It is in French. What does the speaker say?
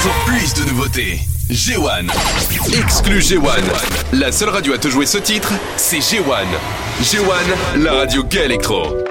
toujours plus de nouveautés. G1. Exclu G1. La seule radio à te jouer ce titre, c'est G1. G1, la radio gay électro.